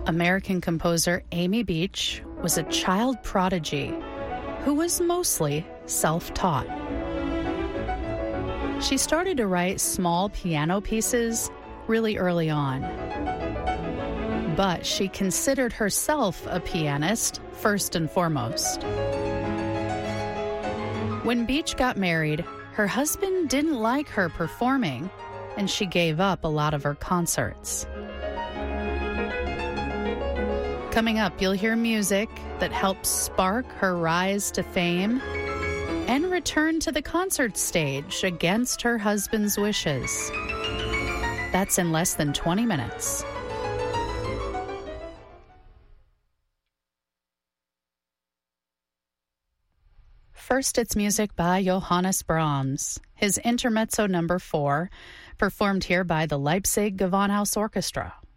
American composer Amy Beach was a child prodigy who was mostly self-taught. She started to write small piano pieces really early on. But she considered herself a pianist first and foremost. When Beach got married, her husband didn't like her performing, and she gave up a lot of her concerts. Coming up, you'll hear music that helped spark her rise to fame and return to the concert stage against her husband's wishes. That's in less than 20 minutes. First, it's music by Johannes Brahms, his Intermezzo No. 4, performed here by the Leipzig Gewandhaus Orchestra.